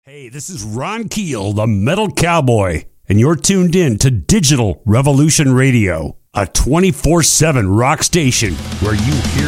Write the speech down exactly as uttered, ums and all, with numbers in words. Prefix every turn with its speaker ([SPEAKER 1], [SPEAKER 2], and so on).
[SPEAKER 1] Hey, this is Ron Keel, the Metal Cowboy, and you're tuned in to Digital Revolution Radio, a twenty-four seven rock station where you hear